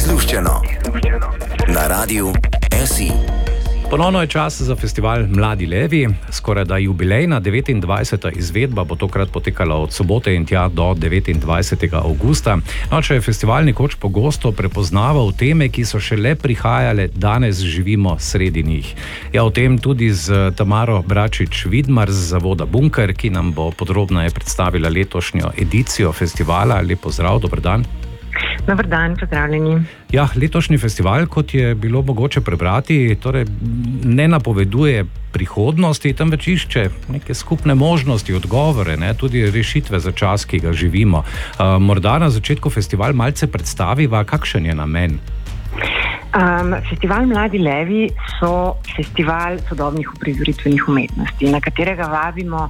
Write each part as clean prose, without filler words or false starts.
Izluščeno na Radiu SI. Ponovno je čas za festival Mladi levi. Skorajda jubilejna 29. izvedba bo tokrat potekala od sobote in tja do 29. avgusta. No, če je festival nekoč pogosto prepoznaval teme, ki so šele prihajale, danes živimo sredi njih. Ja, o tem tudi z Tamaro Bračič-Vidmar z zavoda Bunker, ki nam bo podrobneje predstavila letošnjo edicijo festivala. Lep pozdrav, dober dan. Dobar dan, pozdravljeni. Ja, letošnji festival, kot je bilo mogoče prebrati, torej ne napoveduje prihodnosti, temveč išče neke skupne možnosti, odgovore, tudi rešitve za čas, ki ga živimo. Morda na začetku festival malce predstaviva, kakšen je namen? Festival Mladi levi so festival sodobnih uprizoritvenih umetnosti, na katerega vabimo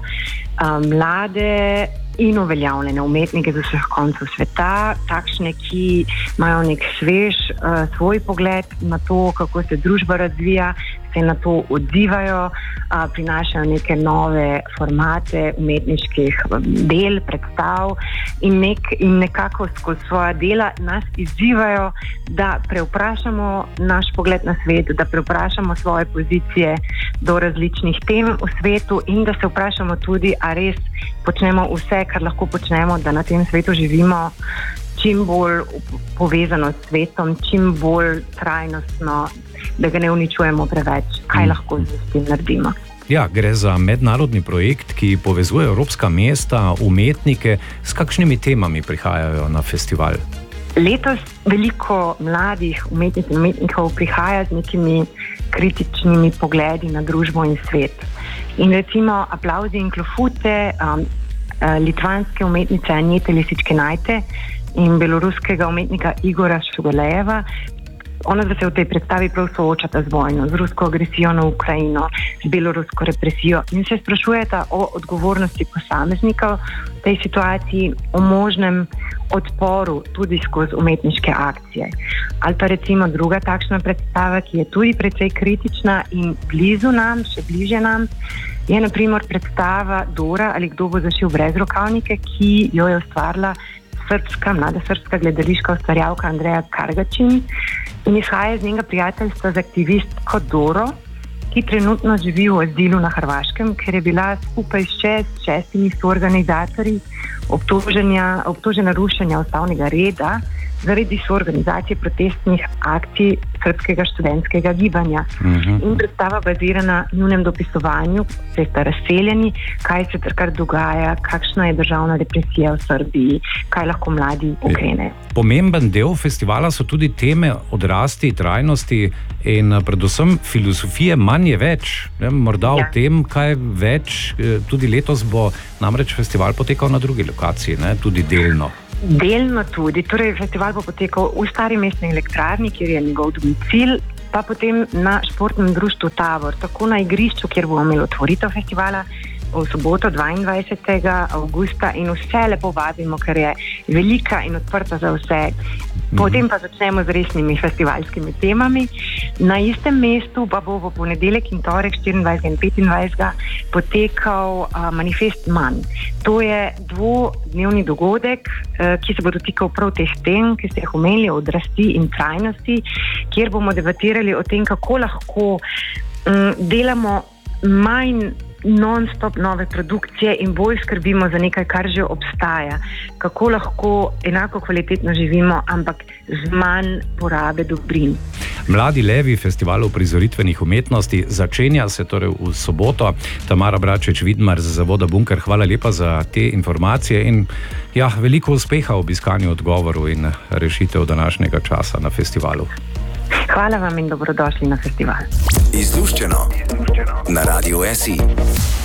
mlade in uveljavljene umetnike z vseh koncev sveta, takšne, ki imajo nek svež svoj pogled na to, kako se družba razvija, se na to odzivajo, prinašajo neke nove formate umetniških del, predstav in nekako skozi svoja dela nas izzivajo, da prevprašamo naš pogled na svet, da prevprašamo svoje pozicije do različnih tem v svetu in da se vprašamo tudi, a res počnemo vse, kar lahko počnemo, da na tem svetu živimo čim bolj povezano s svetom, čim bolj trajnostno, da ga ne uničujemo preveč, kaj lahko z tem naredimo. Ja, gre za mednarodni projekt, ki povezuje evropska mesta, umetnike. S kakšnimi temami prihajajo na festival? Letos veliko mladih umetnic in umetnikov prihaja z nekimi kritičnimi pogledi na družbo in svet. In recimo Aplavzi in klofute litvanske umetnice Anjete Lisičkinajte in beloruskega umetnika Igora Šugalejeva. Ona se v tej predstavi prav soočata z vojno, z rusko agresijo na Ukrajino, z belorusko represijo in se sprašujeta o odgovornosti posameznikov v tej situaciji, o možnem odporu tudi skozi umetniške akcije. Ali pa recimo druga takšna predstava, ki je tudi precej kritična in blizu nam, še bliže nam, je na primer predstava Dora ali kdo bo zašil brezrokavnike, ki jo je ustvarila mlada srpska gledališka ustvarjalka Andreja Kargačin in izhaja iz njenega prijateljstva z aktivistko Doro, ki trenutno živi v azilu na Hrvaškem, ker je bila skupaj s šestimi soorganizatorji obtožena rušenja ustavnega reda zaradi soorganizacije protestnih akcij srpskega študentskega gibanja. In predstava bazira na njunem dopisovanju, se sta razseljeni, kaj se kar dogaja, kakšna je državna represija v Srbiji, kaj lahko mladi ukrenejo. Pomemben del festivala so tudi teme odrasti, trajnosti in predvsem filozofije manj je več. Morda o tem, kaj več, tudi letos bo namreč festival potekal na drugi lokaciji, tudi delno. Delno tudi. Torej, festival bo potekal v Stari mestni elektrarni, kjer je njegov domicil, pa potem na športnem društvu Tabor, tako na igrišču, kjer bomo imeli otvoritev festivala v soboto 22. avgusta in vse lepo vabimo, ker je velika in odprta za vse. Potem pa začnemo z resnimi festivalskimi temami. Na istem mestu pa bo v ponedeljek in torek 24. in 25. potekal manifest Manj. To je dvodnevni dogodek, ki se bo dotikal prav teh tem, ki ste jih omenili, odrasti in trajnosti, kjer bomo debatirali o tem, kako lahko delamo manj non-stop nove produkcije in bolj skrbimo za nekaj, kar že obstaja. Kako lahko enako kvalitetno živimo, ampak z manj porabe dobrin. Mladi levi, festival uprizoritvenih umetnosti, začenja se torej v soboto. Tamara Bračič-Vidmar z zavoda Bunker, hvala lepa za te informacije in veliko uspeha v iskanju odgovorov in rešitev današnjega časa na festivalu. Hvala vam in dobrodošli na festival. Izluščeno na Radiu SI.